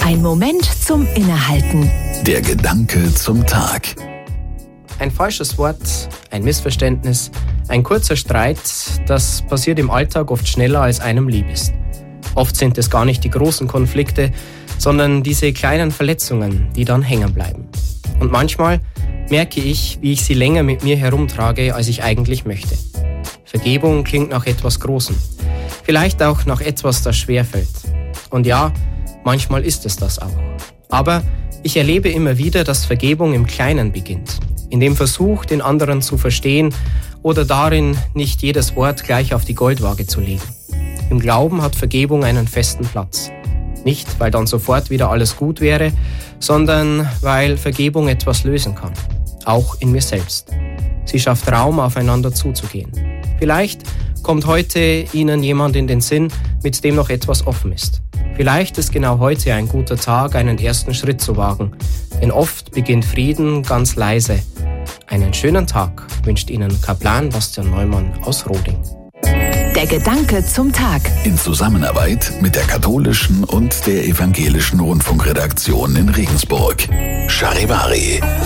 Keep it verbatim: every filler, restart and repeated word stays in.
Ein Moment zum Innehalten. Der Gedanke zum Tag. Ein falsches Wort, ein Missverständnis, ein kurzer Streit, das passiert im Alltag oft schneller, als einem lieb ist. Oft sind es gar nicht die großen Konflikte, sondern diese kleinen Verletzungen, die dann hängen bleiben. Und manchmal merke ich, wie ich sie länger mit mir herumtrage, als ich eigentlich möchte. Vergebung klingt nach etwas Großem. Vielleicht auch nach etwas, das schwerfällt. Und ja, manchmal ist es das auch. Aber ich erlebe immer wieder, dass Vergebung im Kleinen beginnt. In dem Versuch, den anderen zu verstehen oder darin, nicht jedes Wort gleich auf die Goldwaage zu legen. Im Glauben hat Vergebung einen festen Platz. Nicht, weil dann sofort wieder alles gut wäre, sondern weil Vergebung etwas lösen kann. Auch in mir selbst. Sie schafft Raum, aufeinander zuzugehen. Vielleicht kommt heute Ihnen jemand in den Sinn, mit dem noch etwas offen ist. Vielleicht ist genau heute ein guter Tag, einen ersten Schritt zu wagen. Denn oft beginnt Frieden ganz leise. Einen schönen Tag wünscht Ihnen Kaplan Bastian Neumann aus Roding. Der Gedanke zum Tag. In Zusammenarbeit mit der katholischen und der evangelischen Rundfunkredaktion in Regensburg. Charivari.